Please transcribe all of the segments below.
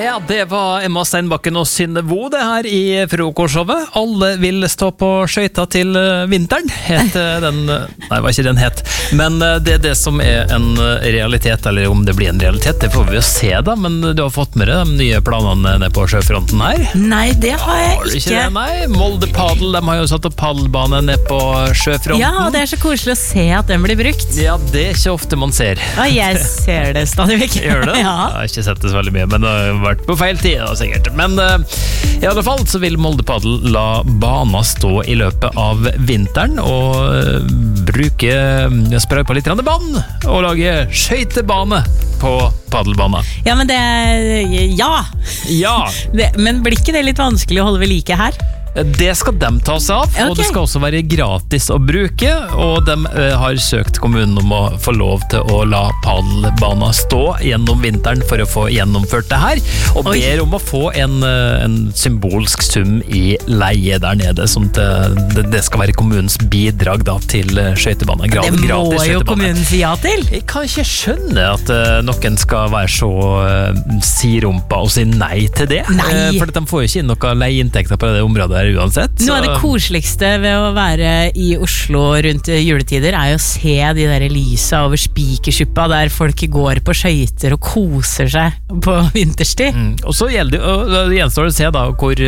Ja, det var Emma Steinbakken og Synne Vo det her i frokostshowet. Alle vil stå på skøyta til vinteren, het den. Nei, var ikke den het. Men det er det som er en realitet, eller om det blir en realitet, det får vi jo se da. Men du har fått med deg de nye planene nede på sjøfronten her? Nei, det har jeg Har du ikke. det? Nei, Molde Padel, de har jo satt opp padelbane nede på sjøfronten. Ja, og det er så koselig å se at den blir brukt. Ja, det er ikke ofte man ser. Ja, jeg ser det stadig vekk. Gjør det? Ja. Jeg har ikke sett det så veldig mye, men det har vært på feil tid da, sikkert. Men i alle fall så vil Molde Padel la banen stå i løpet av vinteren og sprøy på litt vann og lage skøytebane på padelbanen. Ja, men ja. Ja, Men blir ikke det litt vanskelig å holde ved like her? det skal de ta seg av, og det skal også være gratis å bruke, og de har søkt kommunen om å få lov til å la padelbanen stå gjennom vinteren for å få gjennomført det her, og ber om å få en symbolsk sum i leie der nede, som det skal være kommunens bidrag da, til skøytebane. Det må jo kommunen si ja til. Jeg kan ikke skjønne at noen skal være så sirumpa og si nei til det, for de får jo ikke inn noe leieinntekter på det området uansett. Noe av det koseligste ved å være i Oslo rundt juletider er jo å se de der lysa over Spikersuppa der folk går på skøyter og koser seg på vinterstid. Og så gjenstår det å se da hvor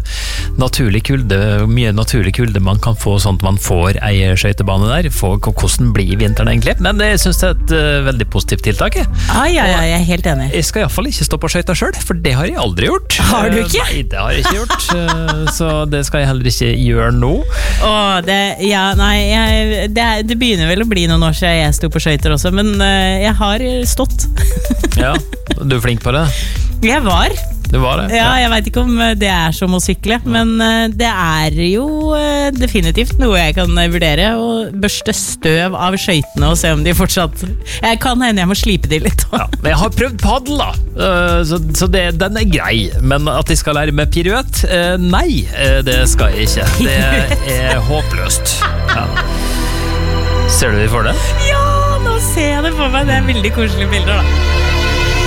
mye naturlig kulde man kan få sånn at man får ei skøytebane der, hvordan blir vinteren egentlig. Men jeg synes det er et veldig positivt tiltak. Ja, jeg er helt enig. Jeg skal i hvert fall ikke stå på skøyta selv, for det har jeg aldri gjort. Har du ikke? Nei, det har jeg ikke gjort. Så det skal jeg heller ikke gjøre nå. Det begynner vel å bli noen år siden jeg sto på skøyter også, men jeg har stått. Ja, du er flink på det. Jeg var. Du var det? Ja, jeg vet ikke om det er som å sykle, men det er jo definitivt noe jeg kan vurdere, å børste støv av skøytene og se om de fortsatt... Jeg kan hende jeg må slipe de litt. Ja, men jeg har prøvd paddel da, så den er grei, men at jeg skal lære med piruett, nei, det skal jeg ikke. Det er håpløst. Ja. Ser du det for deg? Ja, nå ser jeg det for meg. Det er veldig koselige bilder da.